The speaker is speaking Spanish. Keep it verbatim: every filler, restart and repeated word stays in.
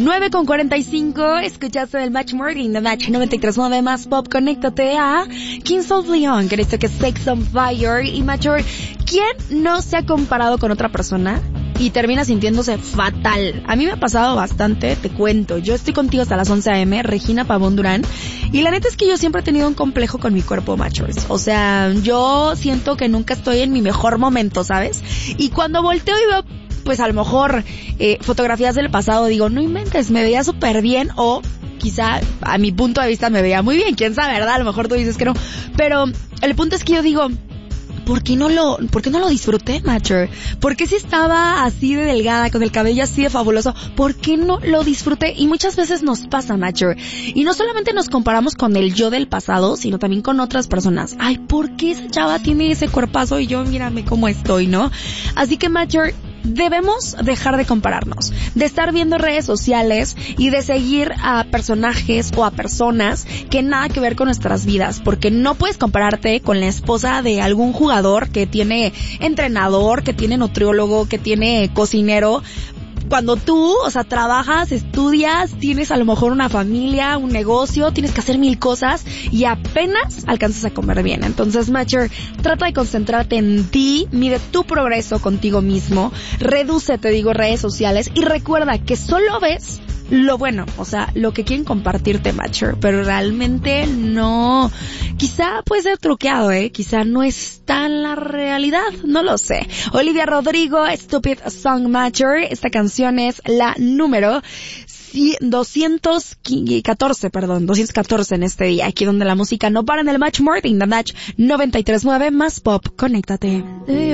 nueve con cuarenta y cinco, escuchaste del Match Morning, The Match noventa y tres punto nueve más pop. Conéctate a Kings of Leon, que esto que es Sex on Fire. Y Mature, ¿quién no se ha comparado con otra persona y termina sintiéndose fatal? A mí me ha pasado bastante, te cuento. Yo estoy contigo hasta las once a eme, Regina Pavón Durán, y la neta es que yo siempre he tenido un complejo con mi cuerpo, Matchers. O sea, yo siento que nunca estoy en mi mejor momento, ¿sabes? Y cuando volteo y veo, pues a lo mejor eh, fotografías del pasado, digo, no inventes, me veía súper bien, o quizá a mi punto de vista me veía muy bien, quién sabe, ¿verdad? A lo mejor tú dices que no, pero el punto es que yo digo, ¿por qué no lo, por qué no lo disfruté, Matcher? ¿Por qué si estaba así de delgada, con el cabello así de fabuloso, por qué no lo disfruté? Y muchas veces nos pasa, Matcher. Y no solamente nos comparamos con el yo del pasado, sino también con otras personas. Ay, ¿por qué esa chava tiene ese cuerpazo y yo, mírame cómo estoy, ¿no? Así que, Matcher, debemos dejar de compararnos, de estar viendo redes sociales y de seguir a personajes o a personas que nada que ver con nuestras vidas, porque no puedes compararte con la esposa de algún jugador que tiene entrenador, que tiene nutriólogo, que tiene cocinero, cuando tú, o sea, trabajas, estudias, tienes a lo mejor una familia, un negocio, tienes que hacer mil cosas y apenas alcanzas a comer bien. Entonces, Matcher, trata de concentrarte en ti, mide tu progreso contigo mismo, reduce, te digo, redes sociales y recuerda que solo ves lo bueno, o sea, lo que quieren compartirte, Matcher, pero realmente no, quizá puede ser truqueado, eh, quizá no está en la realidad, no lo sé. Olivia Rodrigo, Stupid Song, Matcher, esta canción es la número doscientos catorce, perdón, doscientos catorce en este día, aquí donde la música no para en el Match Morning, The Match noventa y tres punto nueve más pop. Conéctate.